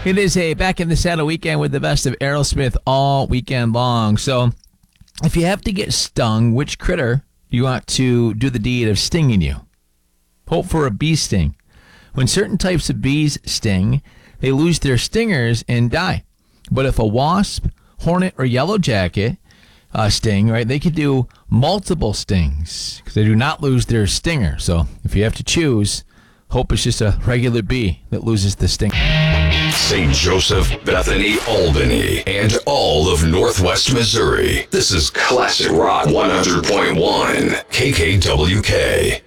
It is a Back in the Saddle weekend with the best of Aerosmith all weekend long. So if you have to get stung, which critter do you want to do the deed of stinging you? Hope for a bee sting. When certain types of bees sting, they lose their stingers and die. But if a wasp, hornet, or yellow jacket sting, right, they could do multiple stings because they do not lose their stinger. So if you have to choose, hope it's just a regular bee that loses the sting. St. Joseph, Bethany, Albany, and all of Northwest Missouri. This is Classic Rock 100.1 KKWK.